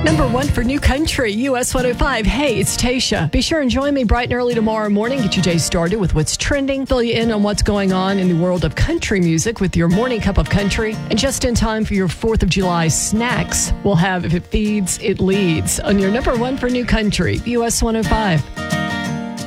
Number one for New Country, US 105. Hey, it's Tasha. Be sure and join me bright and early tomorrow morning. Get your day started with what's trending. Fill you in on what's going on in the world of country music with your morning cup of country. And just in time for your 4th of July snacks, we'll have If It Feeds, It Leads on your number one for New Country, US 105.